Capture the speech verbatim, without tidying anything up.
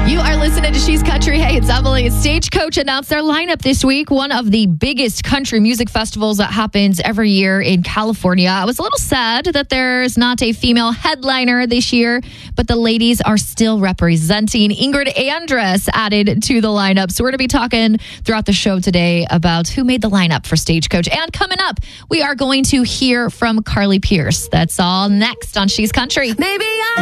You are listening to She's Country. Hey, it's Emily. Stagecoach announced their lineup this week, one of the biggest country music festivals that happens every year in California. I was a little sad that there's not a female headliner this year, but the ladies are still representing. Ingrid Andress added to the lineup. So we're going to be talking throughout the show today about who made the lineup for Stagecoach. And coming up, we are going to hear from Carly Pearce. That's all next on She's Country. Maybe I